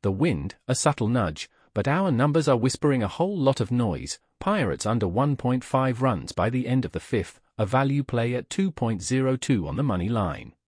The wind, a subtle nudge, but our numbers are whispering a whole lot of noise. Pirates under 1.5 runs by the end of the fifth, a value play at 2.02 on the money line.